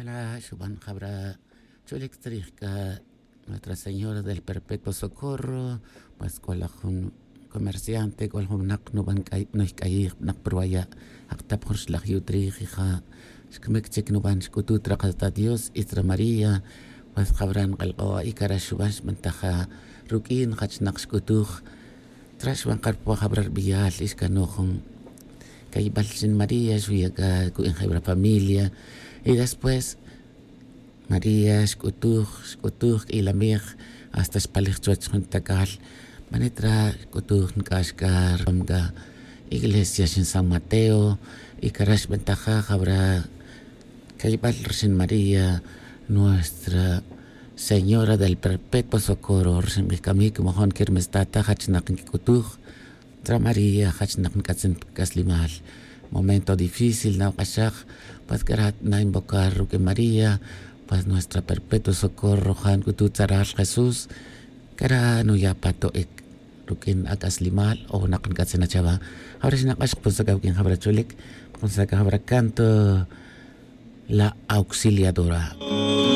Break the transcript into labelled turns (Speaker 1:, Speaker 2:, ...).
Speaker 1: Kala Shuban Jabra Chuliktrika, Nuestra Señora del Perpetuo Socorro, pues con comerciante, con nak nuban noikay nak pruaya, aktap hors la yutrija, skmekchek nuban skutu trakata Dios, Isra María, pues Jabran Galgoa y Karashubash Mentaja, Rukin, Hachnak skutuj, Trashwan Karpo Jabrar Bial, Iskanojon, Kaibalsin María, Shuyaga, en Jabra Familia, y después María, Skutuj, y la Mir, hasta Spalichuach Juntakal, Manetra, Skutuj, Nkashkar, Iglesia en San Mateo, y Karash Ventaja, habrá Kaibal Resen María, Nuestra Señora del Perpetuo Socorro, Resen Bikamik, Mojon Kirmestata, Hachnak Kutuj, Tra María, Hachnak Katzen Kaslimal. Momento difícil, no pasaj, pues querat na invocar que María, pues nuestra perpetuo socorro, Han Kututzaral Jesús, quera no ya pato ek, rukin akaslimal, o nakan katsena chava. Ahora si nakash pues acá quien habra chulik, pues acá habra canto la auxiliadora.